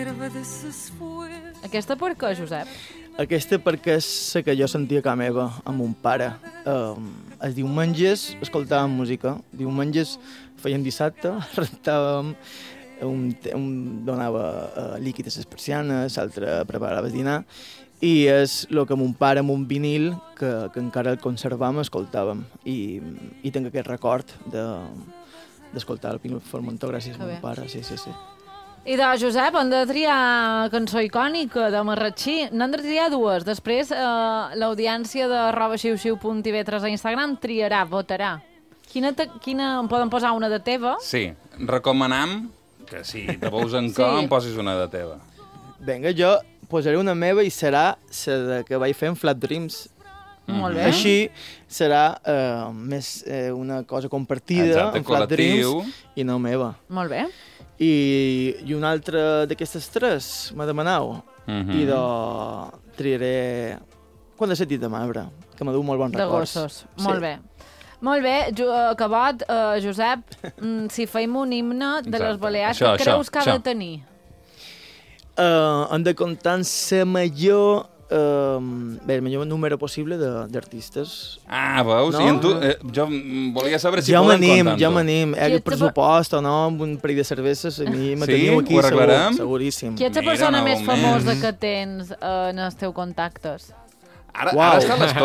Aquesta per què, Josep? Aquesta perquè és la que jo sentia a casa meva, amb mon pare. Els diumenges escoltàvem música. Diumenges fèiem dissabte, rentàvem, un donava líquid a les persianes, l'altre preparava el dinar, i és el que mon pare amb un vinil, que encara el conservam, escoltàvem. I tinc aquest record d'escoltar el Pink Formentor gràcies a mon pare. Sí. I de Josep, hem de triar cançó icònica de Marratxí. N'hem de triar dues. Després, l'audiència de @xiuxiu.tv3 a Instagram triarà, votarà. Quina en poden posar una de teva? Sí, recomanam que si te veus en cor em posis una de teva. Vinga, jo posaré una meva i serà la que vaig fer en Flat Dreams. Molt bé. Així serà més una cosa compartida en Flat Dreams i no meva. Molt bé. I una altra d'aquestes tres m'ha demanat. I triaré Quan de sentit de marbre, que m'ha dut molt bons records. De gossos. Molt bé. Molt bé, acabat, Josep, si feim un himne de les Balears, què creus que ha de tenir? Hem de comptar en ser major... el millor número possible d'artistes. Ah, veus? No? I tu, jo volia saber si ja poden comptar amb tu. Ja m'anim. El pressupost o no, amb un parell de cerveses, a mi me teniu aquí seguríssim. Qui ets la persona més famosa que tens en els teus contactes? Ara està